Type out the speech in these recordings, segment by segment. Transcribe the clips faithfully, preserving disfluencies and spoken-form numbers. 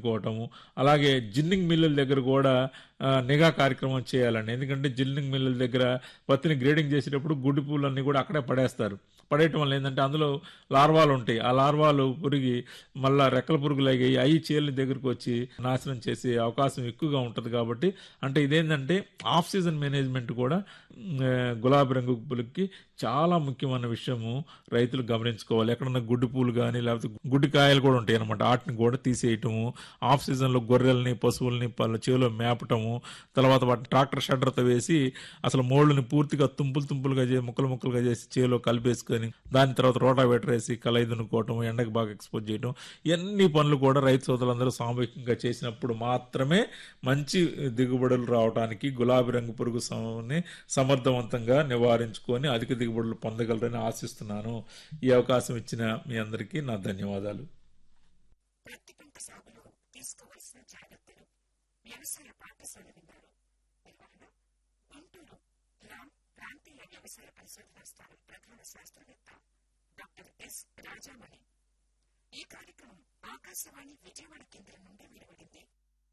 కలయిదనుకోవటము, అలాగే జిన్నింగ్ మిల్లుల దగ్గర కూడా ఆ, నిఘా కార్యక్రమం చేయాలండి. ఎందుకంటే జిన్నింగ్ మిల్లుల దగ్గర పత్తిని గ్రేడింగ్ చేసేటప్పుడు గుడ్డి పూలన్నీ కూడా అక్కడే పడేస్తారు. పడేయటం వల్ల ఏంటంటే అందులో లార్వాలు ఉంటాయి. ఆ లార్వాలు పురిగి మళ్ళా రెక్కల పురుగులు అయ్యి అవి చేళ్ళ దగ్గరకు వచ్చి నాశనం చేసే అవకాశం ఎక్కువగా ఉంటుంది. కాబట్టి అంటే ఇదేంటంటే ఆఫ్ సీజన్ మేనేజ్మెంట్ కూడా ఉమ్, ఆ, గులాబీ రంగు పులుకి చాలా ముఖ్యమైన విషయము రైతులు గమనించుకోవాలి. ఎక్కడన్నా గుడ్డి పూలు కానీ లేకపోతే గుడ్డి కాయలు కూడా ఉంటాయి అనమాట. వాటిని కూడా తీసేయటము, ఆఫ్ సీజన్లో గొర్రెల్ని పశువుల్ని పళ్ళ చేలో మేపటము, తర్వాత వాటిని ట్రాక్టర్ షడ్డర్తో వేసి అసలు మోళ్ళని పూర్తిగా తుంపులు తుంపులుగా చేసి ముక్కలు ముక్కలుగా చేసి చేలో కలిపేసుకొని దాని తర్వాత రోటావేటర్ వేసి కలయిదునుకోవటం, ఎండకు బాగా ఎక్స్పోజ్ చేయడం, ఇవన్నీ పనులు కూడా రైతు సోదరులందరూ సామూహికంగా చేసినప్పుడు మాత్రమే మంచి దిగుబడులు రావడానికి గులాబీ రంగు పురుగు సమని సమర్థవంతంగా నివారించుకొని అధిక దిగుబడులు పొందగలరని ఆశిస్తున్నాను. ఈ అవకాశం ఇచ్చిన మీ అందరికీ నా ధన్యవాదాలు. ప్రతి పంట సాగులో తీసుకోవలసిన జాగ్రత్తలు వ్యవసాయ పాఠశాల విన్నారు. నిర్వహణ గుంటూరు రామ్ ప్రాంతీయ వ్యవసాయ పరిశోధనా స్థానం ప్రధాన శాస్త్రవేత్త డాక్టర్ ఎస్ రాజామణి. ఈ కార్యక్రమం ఆకాశవాణి విజయవాడ కేంద్రం నుండి వెలువడింది.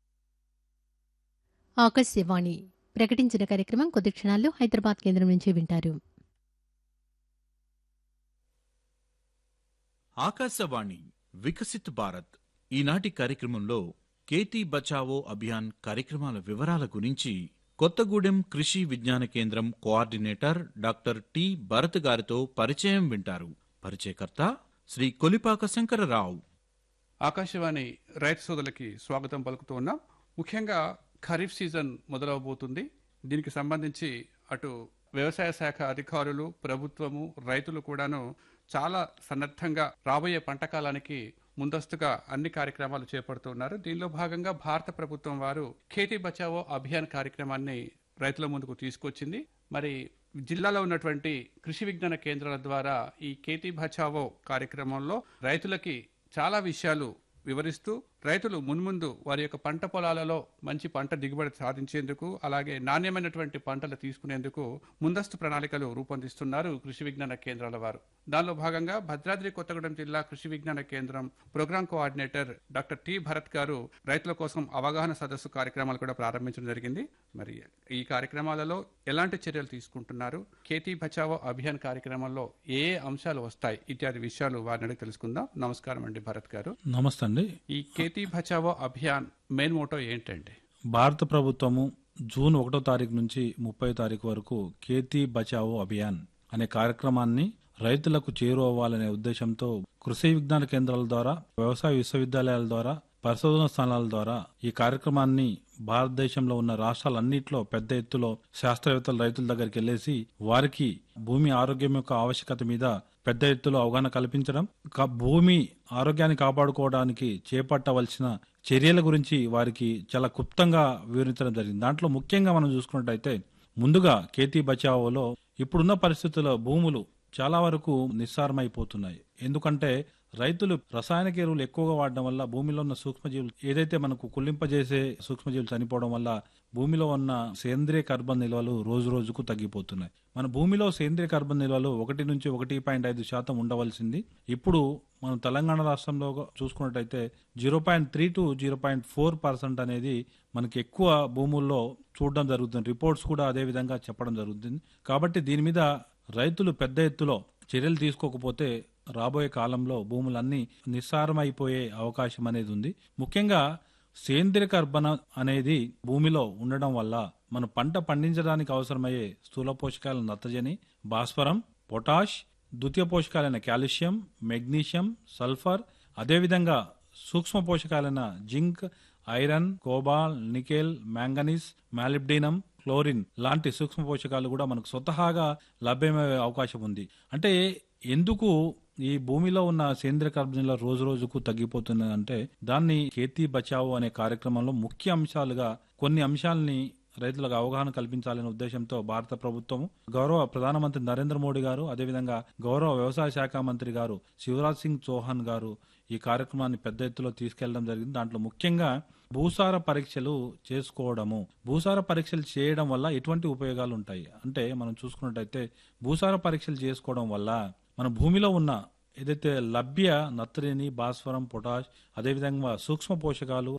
ఆకాశవాణి ప్రకటించిన కార్యక్రమం కొద్ది క్షణాల్లో హైదరాబాద్ కేంద్రం నుంచి వింటారు. ఆకాశవాణి వికసిత్ భారత్ ఈనాటి కార్యక్రమంలో కేతీ బచావో అభియాన్ కార్యక్రమాల వివరాల గురించి కొత్తగూడెం కృషి విజ్ఞాన కేంద్రం కోఆర్డినేటర్ డాక్టర్ టి భరత్ గారితో పరిచయం వింటారు. పరిచయకర్త శ్రీ కొలిపాక శంకరరావు. ఆకాశవాణి రైతు సోదరులకి స్వాగతం పలుకుతూ ఉన్నాం. ముఖ్యంగా ఖరీఫ్ సీజన్ మొదలవబోతుంది. దీనికి సంబంధించి అటు వ్యవసాయ శాఖ అధికారులు, ప్రభుత్వము, రైతులు కూడాను చాలా సన్నద్ధంగా రాబోయే పంట కాలానికి ముందస్తుగా అన్ని కార్యక్రమాలు చేపడుతున్నారు. దీనిలో భాగంగా భారత ప్రభుత్వం వారు ఖేతీ బచావో అభియాన్ కార్యక్రమాన్ని రైతుల ముందుకు తీసుకొచ్చింది. మరి జిల్లాలో ఉన్నటువంటి కృషి విజ్ఞాన కేంద్రాల ద్వారా ఈ ఖేతీ బచావో కార్యక్రమంలో రైతులకి చాలా విషయాలు వివరిస్తూ రైతులు మున్ముందు వారి యొక్క పంట పొలాలలో మంచి పంట దిగుబడి సాధించేందుకు, అలాగే నాణ్యమైనటువంటి పంటలు తీసుకునేందుకు ముందస్తు ప్రణాళికలు రూపొందిస్తున్నారు కృషి విజ్ఞాన కేంద్రాల వారు. దానిలో భాగంగా భద్రాద్రి కొత్తగూడెం జిల్లా కృషి విజ్ఞాన కేంద్రం programme coordinator doctor T Bharat గారు రైతుల కోసం అవగాహన సదస్సు కార్యక్రమాలు కూడా ప్రారంభించడం జరిగింది. మరి ఈ కార్యక్రమాలలో ఎలాంటి చర్యలు తీసుకుంటున్నారు, ఖేతీ బచావో అభియాన్ కార్యక్రమంలో ఏ ఏ అంశాలు వస్తాయి ఇత్యాది విషయాలు వారిని అడిగి తెలుసుకుందాం. నమస్కారం అండి భరత్ గారు. నమస్తే అండి. ఈ ఖేతీ బచావో అభియాన్ మెయిన్ మోటో ఏంటండి? భారత ప్రభుత్వము జూన్ ఒకటో తారీఖు నుంచి ముప్పై తారీఖు వరకు ఖేతీ బచావో అభియాన్ అనే కార్యక్రమాన్ని రైతులకు చేరువవ్వాలనే ఉద్దేశంతో కృషి విజ్ఞాన కేంద్రాల ద్వారా, వ్యవసాయ విశ్వవిద్యాలయాల ద్వారా, పరిశోధన స్థానాల ద్వారా ఈ కార్యక్రమాన్ని భారతదేశంలో ఉన్న రాష్ట్రాలన్నింటిలో పెద్ద ఎత్తులో శాస్త్రవేత్తలు రైతుల దగ్గరికి వెళ్లేసి వారికి భూమి ఆరోగ్యం యొక్క ఆవశ్యకత మీద పెద్ద ఎత్తులో అవగాహన కల్పించడం, భూమి ఆరోగ్యాన్ని కాపాడుకోవడానికి చేపట్టవలసిన చర్యల గురించి వారికి చాలా క్లుప్తంగా వివరించడం జరిగింది. దాంట్లో ముఖ్యంగా మనం చూసుకున్నట్టయితే ముందుగా ఖేతీ బచావోలో ఇప్పుడున్న పరిస్థితుల్లో భూములు చాలా వరకు నిస్సారమైపోతున్నాయి. ఎందుకంటే రైతులు రసాయనిక ఎరువులు ఎక్కువగా వాడడం వల్ల భూమిలో ఉన్న సూక్ష్మజీవులు ఏదైతే మనకు కుళ్ళింపజేసే సూక్ష్మజీవులు చనిపోవడం వల్ల భూమిలో ఉన్న సేంద్రియ కార్బన్ నిల్వలు రోజు రోజుకు తగ్గిపోతున్నాయి. మన భూమిలో సేంద్రియ కార్బన్ నిల్వలు ఒకటి నుంచి ఒకటి పాయింట్ ఐదు శాతం ఉండవలసింది ఇప్పుడు మనం తెలంగాణ రాష్ట్రంలో చూసుకున్నట్టయితే zero point three to zero point four percent అనేది మనకి ఎక్కువ భూముల్లో చూడడం జరుగుతుంది. రిపోర్ట్స్ కూడా అదే విధంగా చెప్పడం జరుగుతుంది. కాబట్టి దీని మీద రైతులు పెద్ద ఎత్తులో చర్యలు తీసుకోకపోతే రాబోయే కాలంలో భూములన్నీ నిస్సారమైపోయే అవకాశం అనేది ఉంది. ముఖ్యంగా సేంద్రియ కర్బన అనేది భూమిలో ఉండడం వల్ల మన పంట పండించడానికి అవసరమయ్యే స్థూల పోషకాల నత్రజని, భాస్వరం, పొటాష్, ద్వితీయ పోషకాలైన కాల్షియం, మెగ్నీషియం, సల్ఫర్, అదేవిధంగా సూక్ష్మ పోషకాలైన zinc, iron, కోబాల్, nickel, manganese, molybdenum, chlorine లాంటి సూక్ష్మ పోషకాలు కూడా మనకు స్వతహాగా లభ్యమయ్యే అవకాశం ఉంది. అంటే ఎందుకు ఈ భూమిలో ఉన్న సేంద్రియ కార్బన్ రోజు రోజుకు తగ్గిపోతున్నది అంటే దాన్ని ఖేతీ బచావో అనే కార్యక్రమంలో ముఖ్య అంశాలుగా కొన్ని అంశాలని రైతులకు అవగాహన కల్పించాలనే ఉద్దేశంతో భారత ప్రభుత్వం గౌరవ ప్రధానమంత్రి నరేంద్ర మోడీ గారు, అదేవిధంగా గౌరవ వ్యవసాయ శాఖ మంత్రి గారు శివరాజ్ సింగ్ చౌహాన్ గారు ఈ కార్యక్రమాన్ని పెద్ద ఎత్తులో తీసుకెళ్లడం జరిగింది. దాంట్లో ముఖ్యంగా భూసార పరీక్షలు చేసుకోవడము. భూసార పరీక్షలు చేయడం వల్ల ఎటువంటి ఉపయోగాలు ఉంటాయి అంటే మనం చూసుకున్నట్టయితే భూసార పరీక్షలు చేసుకోవడం వల్ల మన భూమిలో ఉన్న ఏదైతే లభ్య నత్రజని, భాస్వరం, పొటాష్, అదేవిధంగా సూక్ష్మ పోషకాలు